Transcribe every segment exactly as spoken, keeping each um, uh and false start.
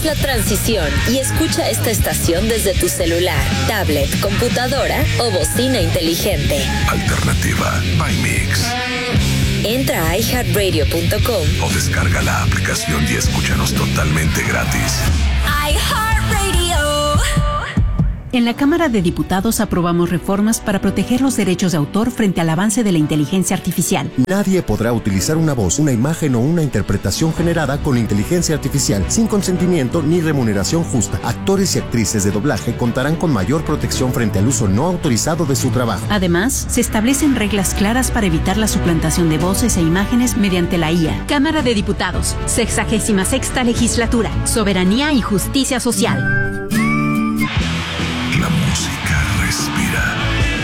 Haz la transición y escucha esta estación desde tu celular, tablet, computadora o bocina inteligente. Alternativa by Mix. Entra a i heart radio punto com o descarga la aplicación y escúchanos totalmente gratis. iHeartRadio. En la Cámara de Diputados aprobamos reformas para proteger los derechos de autor frente al avance de la inteligencia artificial. Nadie podrá utilizar una voz, una imagen o una interpretación generada con inteligencia artificial sin consentimiento ni remuneración justa. Actores y actrices de doblaje contarán con mayor protección frente al uso no autorizado de su trabajo. Además, se establecen reglas claras para evitar la suplantación de voces e imágenes mediante la I A. Cámara de Diputados, sexagésima sexta legislatura, soberanía y justicia social. La música respira.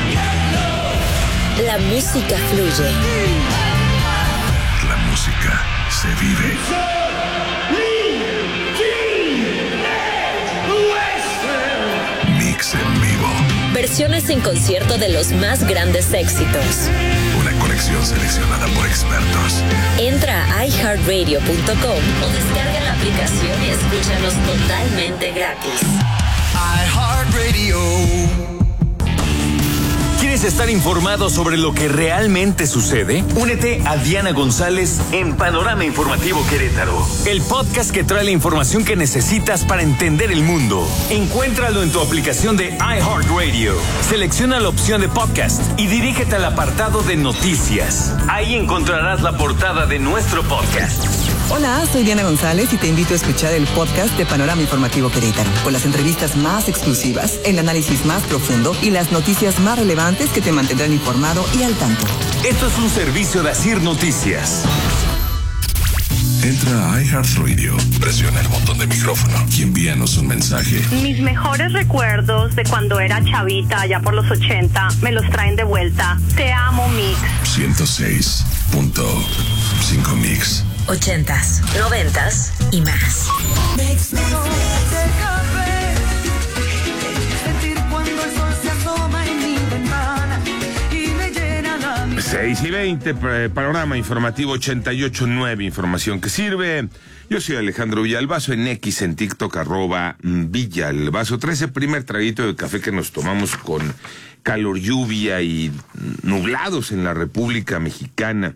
La música fluye. La música se vive. Mix en vivo. Versiones en concierto de los más grandes éxitos. Una colección seleccionada por expertos. Entra a i heart radio punto com o descarga la aplicación y escúchanos totalmente gratis. iHeartRadio. ¿Quieres estar informado sobre lo que realmente sucede? Únete a Diana González en Panorama Informativo Querétaro, el podcast que trae la información que necesitas para entender el mundo. Encuéntralo en tu aplicación de iHeartRadio. Selecciona la opción de podcast y dirígete al apartado de noticias. Ahí encontrarás la portada de nuestro podcast. Hola, soy Diana González y te invito a escuchar el podcast de Panorama Informativo Querétaro, con las entrevistas más exclusivas, el análisis más profundo y las noticias más relevantes que te mantendrán informado y al tanto. Esto es un servicio de Asir Noticias. Entra a iHeartRadio, presiona el botón de micrófono y envíanos un mensaje. Mis mejores recuerdos de cuando era chavita, allá por los ochenta, me los traen de vuelta. Te amo, Mix. ciento seis punto cinco Mix. Ochentas, noventas y más. seis y veinte, Panorama Informativo ochenta y ocho punto nueve, información que sirve. Yo soy Alejandro Villalbazo, en X, en TikTok, arroba Villalbazo. trece, primer traguito de café que nos tomamos con calor, lluvia y nublados en la República Mexicana.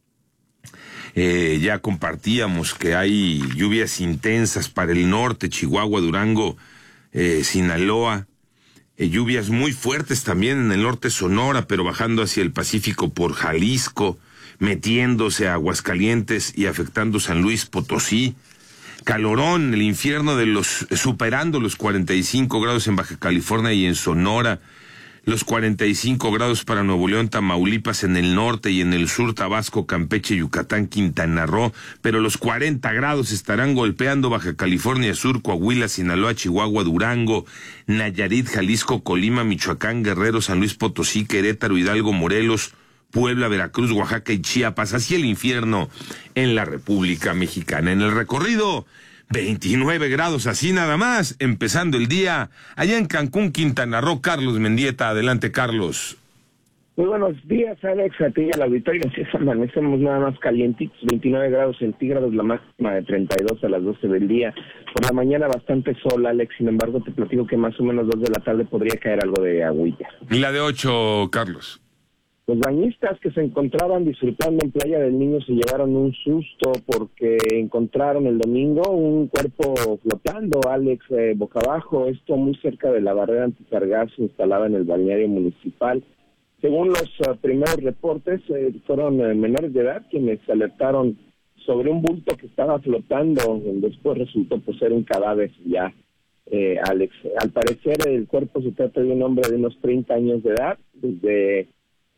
Eh, ya compartíamos que hay lluvias intensas para el norte, Chihuahua, Durango, eh, Sinaloa. Eh, lluvias muy fuertes también en el norte Sonora, pero bajando hacia el Pacífico por Jalisco, metiéndose a Aguascalientes y afectando San Luis Potosí. Calorón, el infierno de los, superando los cuarenta y cinco grados en Baja California y en Sonora. Los cuarenta y cinco grados para Nuevo León, Tamaulipas en el norte y en el sur, Tabasco, Campeche, Yucatán, Quintana Roo, pero los cuarenta grados estarán golpeando Baja California Sur, Coahuila, Sinaloa, Chihuahua, Durango, Nayarit, Jalisco, Colima, Michoacán, Guerrero, San Luis Potosí, Querétaro, Hidalgo, Morelos, Puebla, Veracruz, Oaxaca y Chiapas, así el infierno en la República Mexicana. En el recorrido, veintinueve grados, así nada más, empezando el día allá en Cancún, Quintana Roo. Carlos Mendieta, adelante, Carlos. Muy buenos días, Alex, a ti y al auditorio. Sí, amanecemos nada más calientitos, veintinueve grados centígrados, la máxima de treinta y dos a las doce del día. Por la mañana bastante sol, Alex, sin embargo te platico que más o menos dos de la tarde podría caer algo de agüita. ¿Y la de ocho, Carlos? Los bañistas que se encontraban disfrutando en Playa del Niño se llevaron un susto porque encontraron el domingo un cuerpo flotando, Alex, eh, boca abajo, esto muy cerca de la barrera antisargazo instalada en el balneario municipal. Según los uh, primeros reportes, eh, fueron eh, menores de edad quienes alertaron sobre un bulto que estaba flotando, después resultó pues ser un cadáver ya, eh, Alex. Al parecer el cuerpo se trata de un hombre de unos treinta años de edad, desde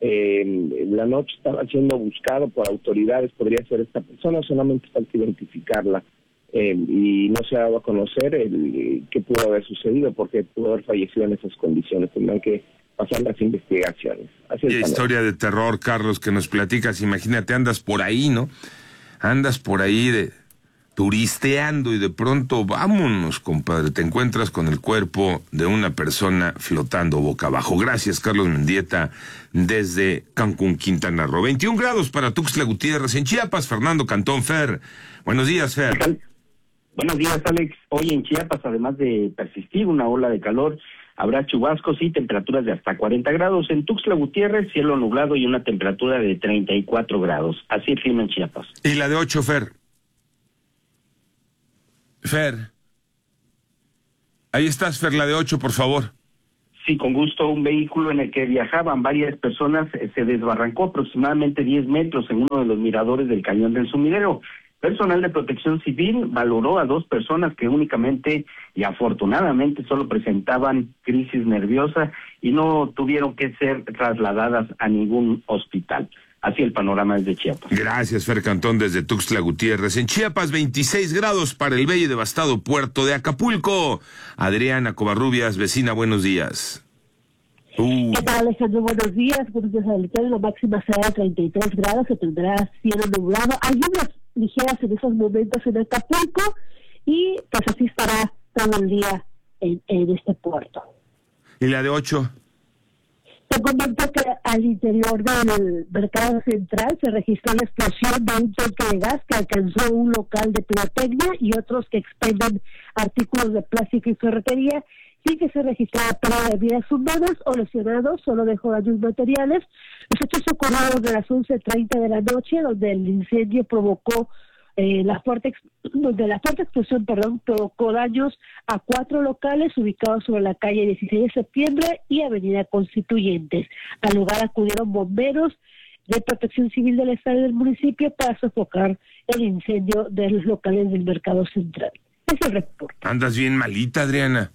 Eh, la noche estaba siendo buscado por autoridades, podría ser esta persona, solamente falta identificarla, eh, y no se ha dado a conocer el qué pudo haber sucedido, porque pudo haber fallecido en esas condiciones. Tendrán que pasar las investigaciones. Así Qué historia de terror, Carlos, que nos platicas. Imagínate, andas por ahí, ¿no? Andas por ahí de turisteando y de pronto, vámonos, compadre, te encuentras con el cuerpo de una persona flotando boca abajo. Gracias, Carlos Mendieta, desde Cancún, Quintana Roo. veintiún grados para Tuxtla Gutiérrez, en Chiapas, Fernando Cantón. Fer, buenos días, Fer. Buenos días, Alex. Hoy en Chiapas, además de persistir una ola de calor, habrá chubascos y temperaturas de hasta cuarenta grados. En Tuxtla Gutiérrez, cielo nublado y una temperatura de treinta y cuatro grados. Así el clima en Chiapas. Y la de ocho, Fer. Fer. Ahí estás, Fer, la de ocho, por favor. Sí, con gusto. Un vehículo en el que viajaban varias personas se desbarrancó aproximadamente diez metros en uno de los miradores del Cañón del Sumidero. Personal de Protección Civil valoró a dos personas que únicamente y afortunadamente solo presentaban crisis nerviosa y no tuvieron que ser trasladadas a ningún hospital. Así el panorama desde Chiapas. Gracias, Fer Cantón, desde Tuxtla Gutiérrez. En Chiapas, veintiséis grados para el bello y devastado puerto de Acapulco. Adriana Covarrubias, vecina, buenos días. Uh. ¿Qué tal, Alejandro? Buenos días. Buenos días, Alejandro. La máxima será de treinta y tres grados, se tendrá cielo nublado. Hay lluvias ligeras en esos momentos en Acapulco y pues así estará todo el día en, en este puerto. ¿Y la de ocho? Te comento que al interior del mercado central se registró la explosión de un tanque de gas que alcanzó un local de pirotecnia y otros que expenden artículos de plástico y ferretería, sin que se registrara pérdida de vidas humanas o lesionados, solo dejó daños materiales. Los hechos ocurrieron de las once treinta de la noche, donde el incendio provocó eh, la fuerte donde la fuerte explosión, perdón, provocó daños a cuatro locales ubicados sobre la calle dieciséis de septiembre y avenida Constituyentes. Al lugar acudieron bomberos de Protección Civil del Estado y del municipio para sofocar el incendio de los locales del mercado central. Es el reporte. Andas bien malita, Adriana.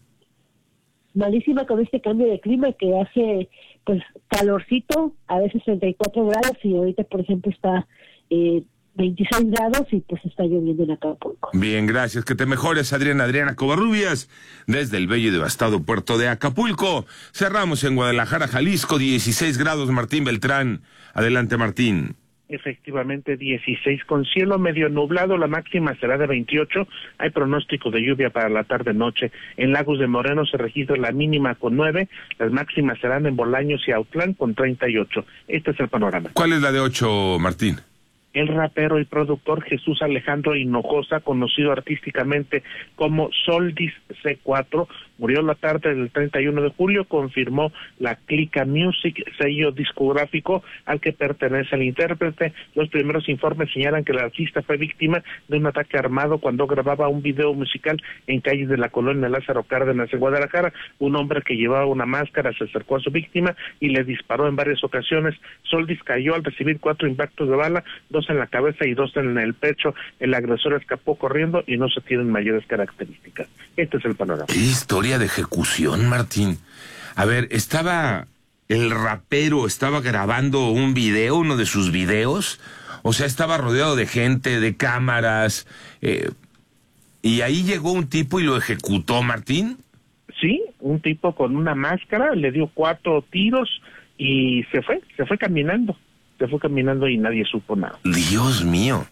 Malísima con este cambio de clima que hace pues calorcito, a veces treinta y cuatro grados y ahorita por ejemplo está eh, veintiséis grados y pues está lloviendo en Acapulco. Bien, gracias, que te mejores, Adriana. Adriana Covarrubias, desde el bello y devastado puerto de Acapulco. Cerramos en Guadalajara, Jalisco, dieciséis grados, Martín Beltrán. Adelante, Martín. Efectivamente, dieciséis con cielo medio nublado, la máxima será de veintiocho, hay pronóstico de lluvia para la tarde-noche. En Lagos de Moreno se registra la mínima con nueve, las máximas serán en Bolaños y Autlán con treinta y ocho. Este es el panorama. ¿Cuál es la de ocho, Martín? El rapero y productor Jesús Alejandro Hinojosa, conocido artísticamente como Soldis C cuatro, murió la tarde del treinta y uno de julio, confirmó la Clica Music, sello discográfico al que pertenece el intérprete. Los primeros informes señalan que el artista fue víctima de un ataque armado cuando grababa un video musical en calles de la colonia Lázaro Cárdenas en Guadalajara. Un hombre que llevaba una máscara se acercó a su víctima y le disparó en varias ocasiones. Soldis cayó al recibir cuatro impactos de bala, dos en la cabeza y dos en el pecho. El agresor escapó corriendo y no se tienen mayores características. Este es el panorama. ¿Qué historia de ejecución, Martín? A ver, estaba el rapero, estaba grabando un video, uno de sus videos, o sea, estaba rodeado de gente, de cámaras, eh, y ahí llegó un tipo y lo ejecutó, Martín. Sí, un tipo con una máscara, le dio cuatro tiros y se fue, se fue caminando. Se fue caminando y nadie supo nada. Dios mío,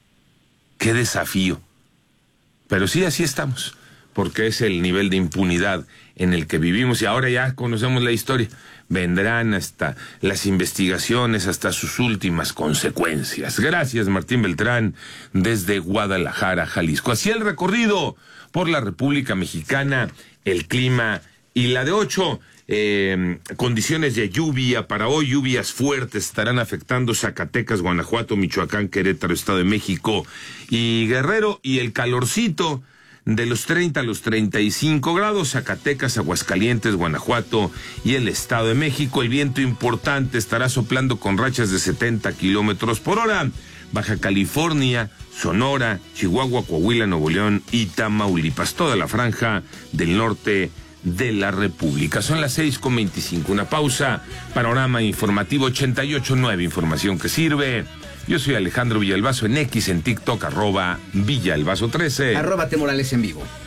qué desafío. Pero sí, así estamos, porque es el nivel de impunidad en el que vivimos y ahora ya conocemos la historia. Vendrán hasta las investigaciones, hasta sus últimas consecuencias. Gracias, Martín Beltrán, desde Guadalajara, Jalisco. Así el recorrido por la República Mexicana, el clima y la de ocho. Eh, condiciones de lluvia para hoy, lluvias fuertes estarán afectando Zacatecas, Guanajuato, Michoacán, Querétaro, Estado de México y Guerrero, y el calorcito de los treinta a los treinta y cinco grados, Zacatecas, Aguascalientes, Guanajuato y el Estado de México. El viento importante estará soplando con rachas de setenta kilómetros por hora. Baja California, Sonora, Chihuahua, Coahuila, Nuevo León y Tamaulipas, toda la franja del norte de la República. Son las seis con veinticinco, una pausa. Panorama informativo ochenta y ocho nueve, información que sirve. Yo soy Alejandro Villalbazo en X, en TikTok, arroba Villalbazo trece. Arroba T Morales en vivo.